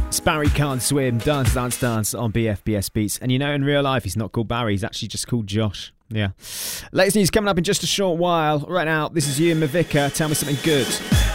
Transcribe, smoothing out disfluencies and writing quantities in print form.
It's Barry Can't Swim, Dance, Dance, Dance on BFBS Beats. And you know, in real life, he's not called Barry, he's actually just called Josh. Yeah. Latest news coming up in just a short while. Right now, this is Ewan Mavica. Tell me something good.